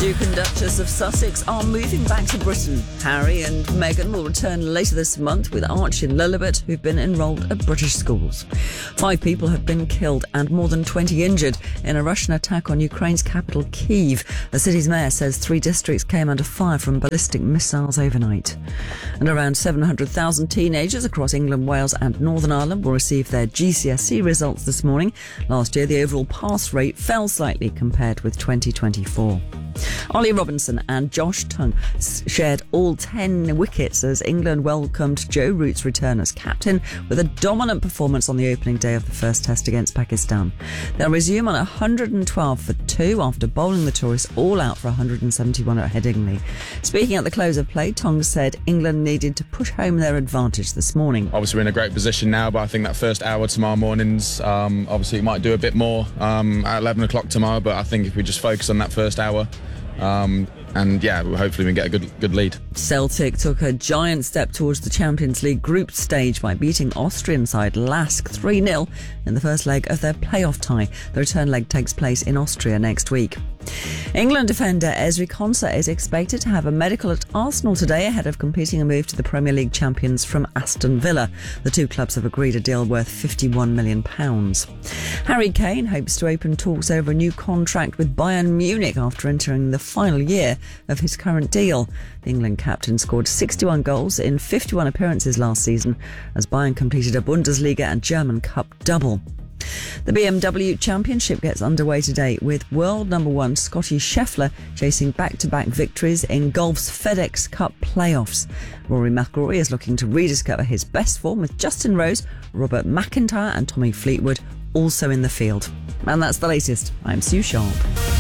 Duke and Duchess of Sussex are moving back to Britain. Harry and Meghan will return later this month with Archie and Lilibet, who've been enrolled at British schools. 5 people have been killed and more than 20 injured in a Russian attack on Ukraine's capital, Kyiv. The city's mayor says 3 districts came under fire from ballistic missiles overnight. And around 700,000 teenagers across England, Wales and Northern Ireland will receive their GCSE results this morning. Last year, the overall pass rate fell slightly compared with 2024. Ollie Robinson and Josh Tongue shared all 10 wickets as England welcomed Joe Root's return as captain with a dominant performance on the opening day of the first test against Pakistan. They'll resume on 112 for 2 after bowling the tourists all out for 171 at Headingley. Speaking at the close of play, Tongue said England needed to push home their advantage this morning. Obviously we're in a great position now, but I think that first hour tomorrow mornings, obviously we might do a bit more at 11 o'clock tomorrow, but I think if we just focus on that first hour, hopefully we can get a good lead. Celtic took a giant step towards the Champions League group stage by beating Austrian side Lask 3-0 in the first leg of their playoff tie. The return leg takes place in Austria next week. England defender Ezri Konsa is expected to have a medical at Arsenal today ahead of completing a move to the Premier League champions from Aston Villa. The 2 clubs have agreed a deal worth £51 million. Harry Kane hopes to open talks over a new contract with Bayern Munich after entering the final year of his current deal. The England captain scored 61 goals in 51 appearances last season as Bayern completed a Bundesliga and German Cup double. The BMW Championship gets underway today with world number 1 Scotty Scheffler chasing back-to-back victories in golf's FedEx Cup playoffs. Rory McIlroy is looking to rediscover his best form with Justin Rose, Robert McIntyre and Tommy Fleetwood also in the field. And that's the latest. I'm Sue Sharp.